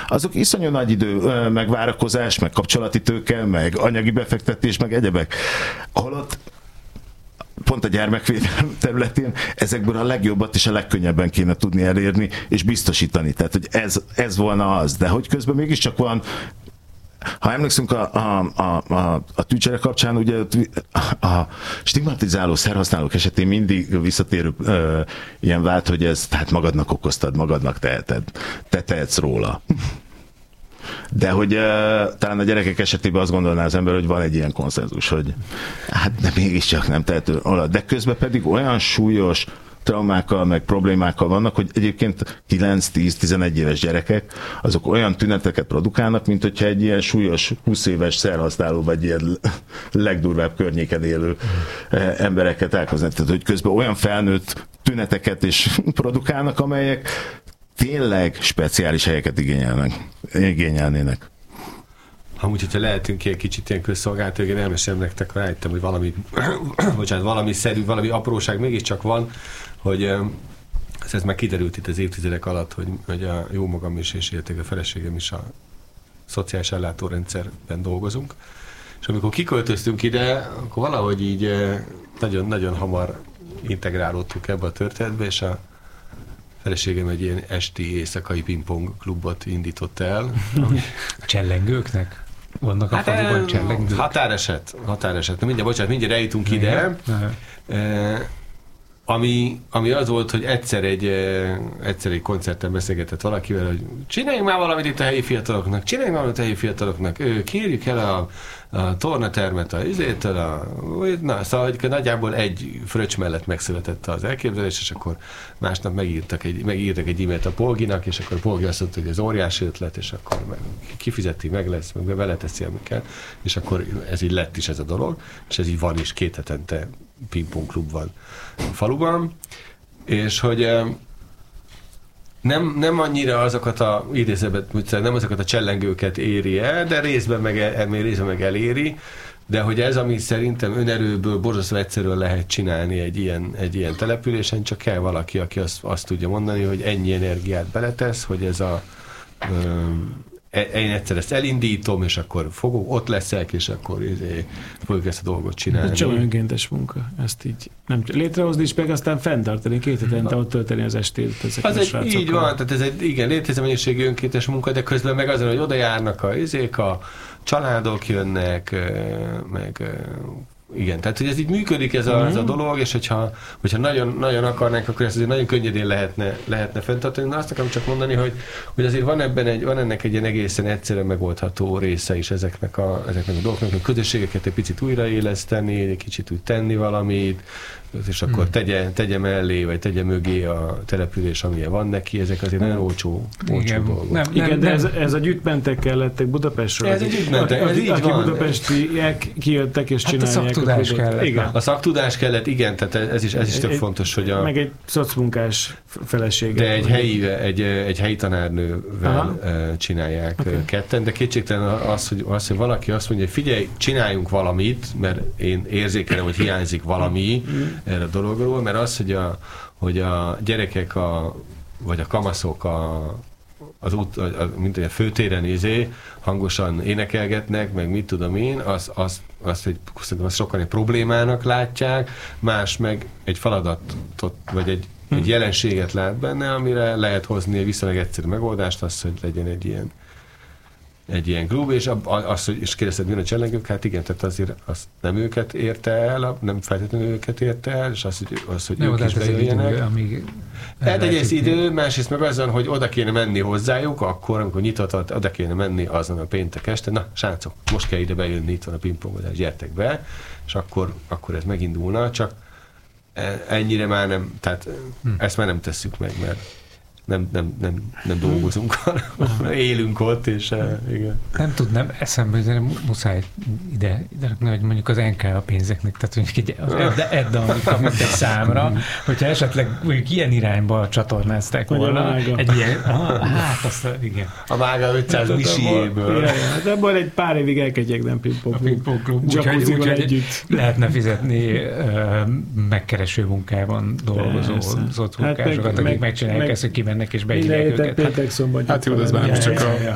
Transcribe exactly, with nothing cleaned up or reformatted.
azok iszonyú nagy idő, meg várakozás, meg kapcsolati tőke, meg anyagi befektetés, meg egyebek. Holott pont a gyermekvédelem területén ezekből a legjobbat és a legkönnyebben kéne tudni elérni és biztosítani. Tehát, hogy ez, ez volna az. De hogy közben mégiscsak van, ha emlékszünk a, a, a, a, a tűcsere kapcsán, ugye a stigmatizáló szerhasználók esetén mindig visszatérő ö, ilyen vált, hogy ez tehát magadnak okoztad, magadnak teheted, te tehetsz róla. De hogy uh, talán a gyerekek esetében azt gondolná az ember, hogy van egy ilyen konszenzus, hogy hát de mégiscsak nem tehető. De közben pedig olyan súlyos traumákkal, meg problémákkal vannak, hogy egyébként kilenc, tíz, tizenegy éves gyerekek, azok olyan tüneteket produkálnak, mint hogyha egy ilyen súlyos húsz éves szerhasználó, vagy ilyen legdurvább környéken élő embereket elkoznak. Tehát, hogy közben olyan felnőtt tüneteket is produkálnak, amelyek tényleg speciális helyeket igényelnek, igényelnének. Amúgy, hogyha lehetünk egy kicsit ilyen közszolgált, én elmesélem nektek, rájöttem, hogy valami, bocsánat, valami szerű, valami apróság mégiscsak van, hogy ez, ez már kiderült itt az évtizedek alatt, hogy, hogy a jó magam is, és érték a feleségem is a szociális ellátórendszerben dolgozunk. És amikor kiköltöztünk ide, akkor valahogy így nagyon-nagyon hamar integrálódtunk ebbe a történetbe, és a feleségem egy ilyen esti éjszakai pingpong klubot indított el. Ami... Csellengőknek? Vannak a hát faluban csellengők? Határeset, határeset. Mindjárt, bocsánat, mindjárt eljutunk ide. E, ami, ami az volt, hogy egyszer egy, egyszer egy koncerten beszélgetett valakivel, hogy csináljunk már valamit itt a helyi fiataloknak, csináljunk valamit a helyi fiataloknak, kérjük el a, a tornatermet a izétől, a, na, szóval hogy nagyjából egy fröccs mellett megszületett az elképzelés, és akkor másnap megírtak egy, megírtak egy e-mailt a Polginak, és akkor Polgi azt mondta, hogy ez óriási ötlet, és akkor meg kifizeti, meg lesz, meg beleteszi, amiket, és akkor ez így lett is ez a dolog, és ez így van is, két hetente pingpong klub van a faluban, és hogy nem, nem annyira azokat a idézőbet, nem azokat a csellengőket éri el, de részben meg, el, részben meg eléri, de hogy ez, ami szerintem önerőből borzasztó egyszerűen lehet csinálni egy ilyen, egy ilyen településen, csak kell valaki, aki azt, azt tudja mondani, hogy ennyi energiát beletesz, hogy ez a én egyszer ezt elindítom, és akkor fogok, ott leszek, és akkor fogjuk ezt a dolgot csinálni. Csak önkéntes munka, ezt így nem létrehozni is, meg aztán fenntartani, két hetente ott tölteni az estét ezekkel az a egy, srácokkal. így van, tehát ez egy igen, létezőmennyiségű önkéntes munka, de közben meg azon, hogy oda járnak a izék, a családok jönnek, meg igen, tehát hogy ez így működik ez a, ez a dolog, és hogyha, hogyha nagyon, nagyon akarnánk, akkor ezt azért nagyon könnyedén lehetne, lehetne fenntartani. Na azt akarom csak mondani, hogy, hogy azért van ebben egy, van ennek egy ilyen egészen egyszerűen megoldható része is ezeknek a, ezeknek a dolgoknak, a közösségeket egy picit újraéleszteni, egy kicsit úgy tenni valamit, és akkor hmm. tegye, tegye mellé, vagy tegye mögé a település, amilyen van neki, ezek azért nagyon olcsó, olcsó igen. dolgok. Nem, igen, nem, de ez, ez a gyűjtmentekkel lettek Budapestről. Ez egy gyűjtmentek, ez így aki van. budapestiek kijöttek és hát csinálják. A szaktudás kellett. Igen. A szaktudás kellett, igen, tehát ez is, ez is tök fontos, hogy a... Meg egy szocmunkás felesége. De egy helyi, egy, egy helyi tanárnővel Aha. csinálják okay. ketten, de kétségtelen az hogy, az, hogy valaki azt mondja, hogy figyelj, csináljunk valamit, mert én érzékelem, hogy hiányzik valami erre a dologról, mert az, hogy a, hogy a gyerekek, a, vagy a kamaszok a, az út, a, a, mint a főtéren izé, hangosan énekelgetnek, meg mit tudom én, az, az, azt, hogy azt sokan egy problémának látják, más meg egy feladatot, vagy egy, egy jelenséget lát benne, amire lehet hozni egy viszonylag egyszerű megoldást, az, hogy legyen egy ilyen egy ilyen klub, és azt, hogy és kérdezted, milyen a csellengők, hát igen, tehát azért azt nem őket érte el, nem feltétlenül őket érte el, és az, hogy, az, hogy ők is bejöjjenek. Tehát egyrészt idő, másrészt meg azon, hogy oda kéne menni hozzájuk, akkor, amikor nyitott, oda kéne menni azon a péntek este, na, srácok, most kell ide bejönni, itt van a pingpongozás, gyertek be, és akkor, akkor ez megindulna, csak ennyire már nem, tehát hm. ezt már nem tesszük meg, mert Nem, nem, nem, nem dolgozunk, hanem élünk ott, és uh, igen. Nem tudnám, eszembe, de muszáj ide, ide hogy mondjuk az en ká á pénzeknek, tehát mondjuk az Edda, Edda amit kapnak egy számra, hogyha esetleg mondjuk ilyen irányba csatornázták volna, egy ilyen, ah, hát azt, igen. A Mága ötszáz misiéből. De abban egy pár évig elkezdjek, nem pingpong klub. Úgyhogy együtt lehetne fizetni uh, megkereső munkában dolgozó szocmunkásokat, akik megcsinálják ezt, hogy kimennek és beírják őket. Péntek szombat. Hát jó, ez már nem csak a